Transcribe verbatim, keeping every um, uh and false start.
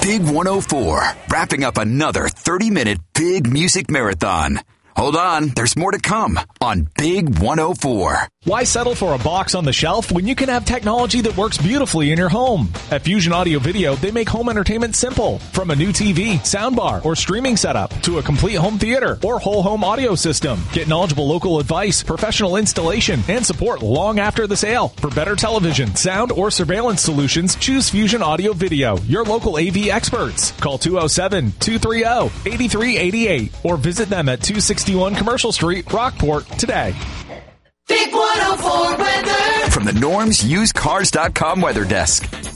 Big one oh four, wrapping up another thirty-minute big music marathon. Hold on, there's more to come on Big one oh four. Why settle for a box on the shelf when you can have technology that works beautifully in your home? At Fusion Audio Video, they make home entertainment simple. From a new T V, soundbar, or streaming setup to a complete home theater or whole home audio system. Get knowledgeable local advice, professional installation, and support long after the sale. For better television, sound, or surveillance solutions, choose Fusion Audio Video, your local A V experts. Call two oh seven, two three oh, eight three eight eight or visit them at two sixty-one Commercial Street, Rockport today. Big one oh four weather. From the Norm's Used Cars dot com weather desk.